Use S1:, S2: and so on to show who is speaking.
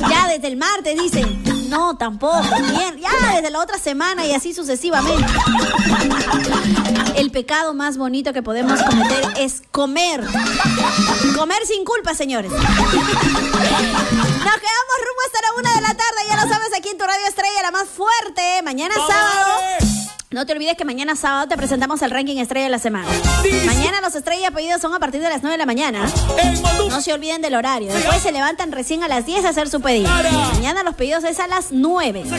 S1: Ya desde el martes dicen. No, tampoco. Bien, ya desde la otra semana y así sucesivamente. El pecado más bonito que podemos cometer es comer. Comer sin culpa, señores. Nos quedamos rumbo hasta la 1 de la tarde. Ya lo sabes, aquí en tu Radio Estrella, la más fuerte. Mañana sábado. No te olvides que mañana sábado te presentamos el ranking estrella de la semana. Mañana los estrellas pedidos son a partir de las 9 de la mañana. No se olviden del horario. Después se levantan recién a las 10 a hacer su pedido. Mañana los pedidos es a las 9.